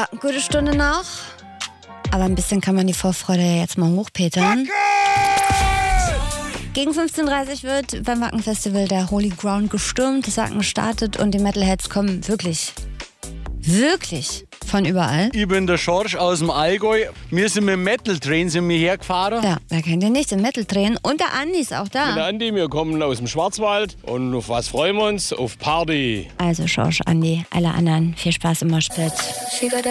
Ja, gute Stunde noch. Aber ein bisschen kann man die Vorfreude ja jetzt mal hochpetern. Gegen 15:30 wird beim Wacken-Festival der Holy Ground gestürmt, das Wacken startet und die Metalheads kommen wirklich von überall. Ich bin der Schorsch aus dem Allgäu. Wir sind mit dem Metal-Train hergefahren. Ja, wer kennt den nicht, den Metal-Train. Und der Andi ist auch da. Der Andi, wir kommen aus dem Schwarzwald. Und auf was freuen wir uns? Auf Party. Also Schorsch, Andi, alle anderen, viel Spaß im Moshpit.